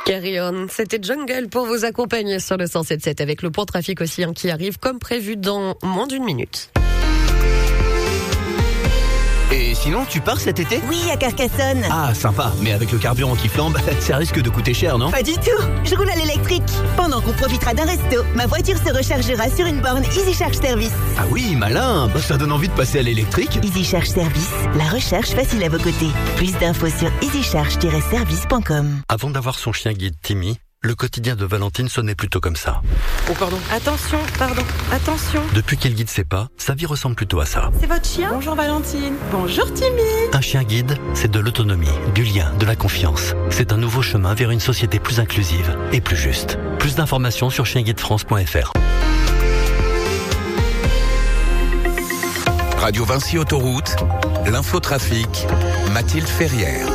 Carry On, c'était Jungle pour vous accompagner sur le 107.7 avec le point trafic aussi qui arrive comme prévu dans moins d'une minute. Et sinon, tu pars cet été ? Oui, à Carcassonne. Ah, sympa. Mais avec le carburant qui flambe, ça risque de coûter cher, non ? Pas du tout. Je roule à l'électrique. Pendant qu'on profitera d'un resto, ma voiture se rechargera sur une borne Easy Charge Service. Ah oui, malin. Ça donne envie de passer à l'électrique. Easy Charge Service, la recharge facile à vos côtés. Plus d'infos sur easycharge-service.com. Avant d'avoir son chien guide Timmy, le quotidien de Valentine sonnait plutôt comme ça. Oh pardon. Attention. Depuis qu'il guide ses pas, sa vie ressemble plutôt à ça. C'est votre chien ? Bonjour Valentine. Bonjour Timmy. Un chien guide, c'est de l'autonomie, du lien, de la confiance. C'est un nouveau chemin vers une société plus inclusive et plus juste. Plus d'informations sur chienguidefrance.fr. Radio Vinci Autoroute, l'infotrafic, Mathilde Ferrière.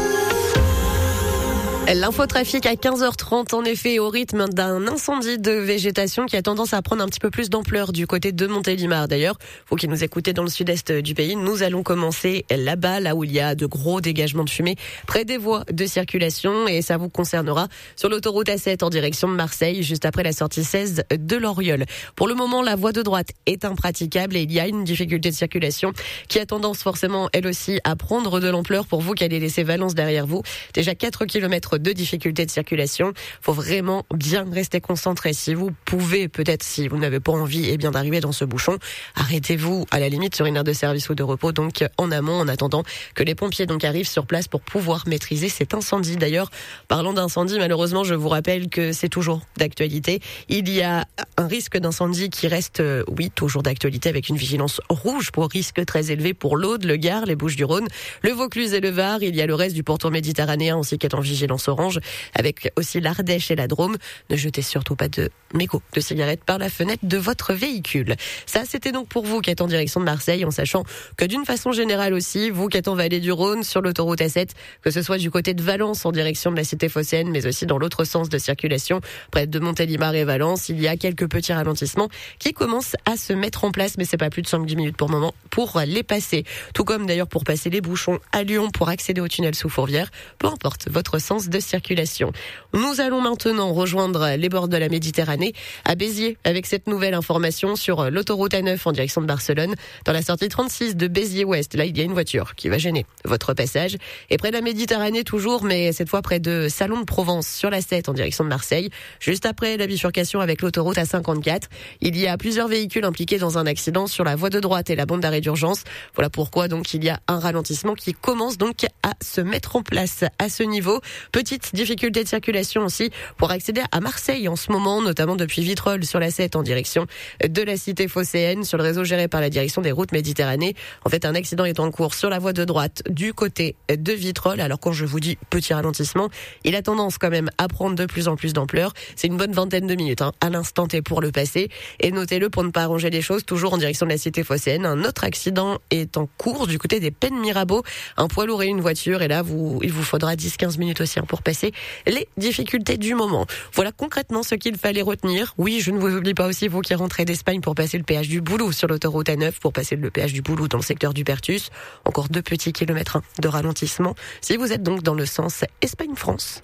L'infotrafic à 15h30, en effet, au rythme d'un incendie de végétation qui a tendance à prendre un petit peu plus d'ampleur du côté de Montélimar. D'ailleurs, vous qui nous écoutez dans le sud-est du pays, nous allons commencer là-bas, là où il y a de gros dégagements de fumée, près des voies de circulation, et ça vous concernera sur l'autoroute A7 en direction de Marseille, juste après la sortie 16 de l'Oriol. Pour le moment, la voie de droite est impraticable et il y a une difficulté de circulation qui a tendance forcément, elle aussi, à prendre de l'ampleur pour vous qui allez laisser Valence derrière vous. Déjà 4 km de difficultés de circulation. Faut vraiment bien rester concentré. Si vous pouvez, peut-être si vous n'avez pas envie, d'arriver dans ce bouchon, arrêtez-vous à la limite sur une aire de service ou de repos, donc en amont, en attendant que les pompiers arrivent sur place pour pouvoir maîtriser cet incendie. D'ailleurs, parlant d'incendie, malheureusement, je vous rappelle que c'est toujours d'actualité. Il y a un risque d'incendie qui reste, toujours d'actualité avec une vigilance rouge pour risque très élevé pour l'Aude, le Gard, les Bouches-du-Rhône, le Vaucluse et le Var. Il y a le reste du pourtour méditerranéen aussi qui est en vigilance orange, avec aussi l'Ardèche et la Drôme. Ne jetez surtout pas de mégots de cigarettes par la fenêtre de votre véhicule. Ça, c'était donc pour vous qui êtes en direction de Marseille, en sachant que d'une façon générale aussi, vous qui êtes en vallée du Rhône, sur l'autoroute A7, que ce soit du côté de Valence en direction de la cité phocéenne, mais aussi dans l'autre sens de circulation, près de Montélimar et Valence, il y a quelques petits ralentissements qui commencent à se mettre en place, mais c'est pas plus de 5-10 minutes pour le moment pour les passer. Tout comme d'ailleurs pour passer les bouchons à Lyon pour accéder au tunnel sous Fourvière, peu importe votre sens de circulation. Nous allons maintenant rejoindre les bords de la Méditerranée à Béziers avec cette nouvelle information sur l'autoroute A9 en direction de Barcelone. Dans la sortie 36 de Béziers-Ouest, là il y a une voiture qui va gêner votre passage. Et près de la Méditerranée toujours, mais cette fois près de Salon de Provence sur la 7 en direction de Marseille. Juste après la bifurcation avec l'autoroute A54, il y a plusieurs véhicules impliqués dans un accident sur la voie de droite et la bande d'arrêt d'urgence. Voilà pourquoi donc il y a un ralentissement qui commence donc à se mettre en place à ce niveau. Petite difficulté de circulation aussi pour accéder à Marseille en ce moment, notamment depuis Vitrolles sur la 7 en direction de la cité phocéenne sur le réseau géré par la direction des routes Méditerranée. En fait, un accident est en cours sur la voie de droite du côté de Vitrolles. Alors quand je vous dis petit ralentissement, il a tendance quand même à prendre de plus en plus d'ampleur. C'est une bonne vingtaine de minutes à l'instant T pour le passer. Et notez-le pour ne pas arranger les choses, toujours en direction de la cité phocéenne. Un autre accident est en cours du côté des Pennes Mirabeau. Un poids lourd et une voiture. Et là, il vous faudra 10-15 minutes aussi pour passer les difficultés du moment. Voilà concrètement ce qu'il fallait retenir. Oui, je ne vous oublie pas aussi, vous qui rentrez d'Espagne pour passer le péage du Boulou sur l'autoroute A9, pour passer le péage du Boulou dans le secteur du Pertus. Encore 2 petits kilomètres de ralentissement si vous êtes donc dans le sens Espagne-France.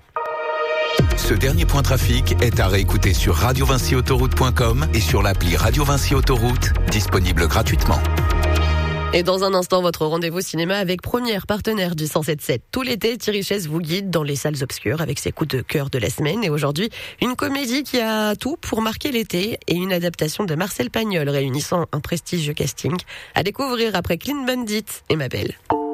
Ce dernier point trafic est à réécouter sur radiovinciautoroute.com et sur l'appli Radio Vinci Autoroute, disponible gratuitement. Et dans un instant, votre rendez-vous cinéma avec Première, partenaire du 107.7. Tout l'été, Thierry Chess vous guide dans les salles obscures avec ses coups de cœur de la semaine. Et aujourd'hui, une comédie qui a tout pour marquer l'été et une adaptation de Marcel Pagnol réunissant un prestigieux casting à découvrir après Clean Bandit et Ma Belle.